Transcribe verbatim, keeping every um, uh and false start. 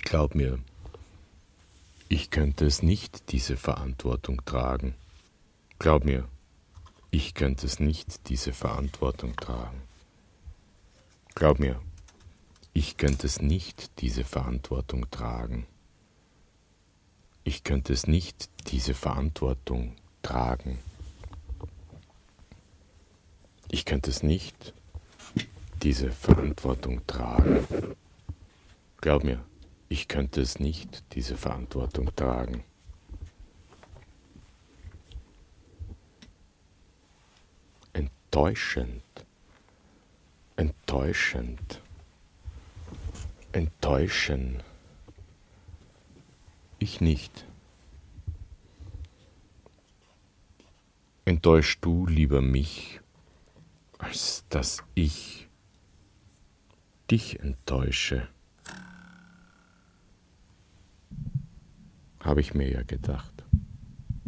Glaub mir, ich könnte es nicht, diese Verantwortung tragen. Glaub mir, ich könnte es nicht, diese Verantwortung tragen. Glaub mir, ich könnte es nicht, diese Verantwortung tragen. Ich könnte es nicht, diese Verantwortung tragen. Ich könnte es nicht, diese Verantwortung tragen. Glaub mir, ich könnte es nicht, diese Verantwortung tragen. Enttäuschend, enttäuschend, enttäuschen. Ich nicht. Enttäuschst du lieber mich, als dass ich dich enttäusche? Habe ich mir ja gedacht.